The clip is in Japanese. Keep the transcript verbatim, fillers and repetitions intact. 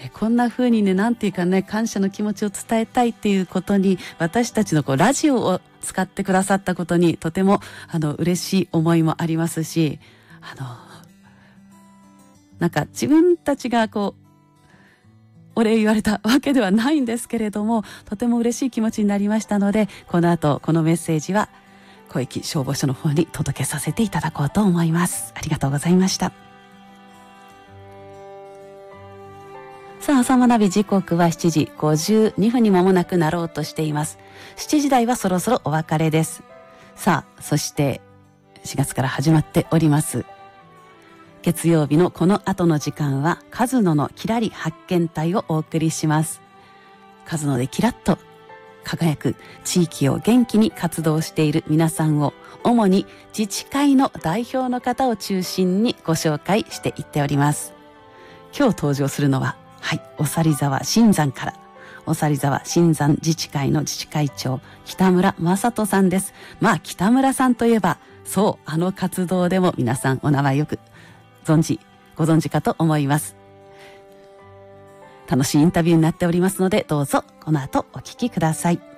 こんな風にね、なんていうかね、感謝の気持ちを伝えたいっていうことに、私たちのこうラジオを使ってくださったことにとてもあの嬉しい思いもありますし、あのなんか自分たちがこうお礼言われたわけではないんですけれども、とても嬉しい気持ちになりましたので、この後このメッセージは小駅消防署の方に届けさせていただこうと思います。ありがとうございました。さあ、朝学び時刻はしちじごじゅうにふんに間もなくなろうとしています。しちじ台はそろそろお別れです。さあ、そしてしがつから始まっております月曜日のこの後の時間はカズノのキラリ発見隊をお送りします。カズノでキラッと輝く地域を元気に活動している皆さんを、主に自治会の代表の方を中心にご紹介していっております。今日登場するのは、はい、おさり沢新山からおさり沢新山自治会の自治会長北村正人さんです。まあ北村さんといえば、そうあの活動でも皆さんお名前よく存じご存知かと思います。楽しいインタビューになっておりますので、どうぞこの後お聞きください。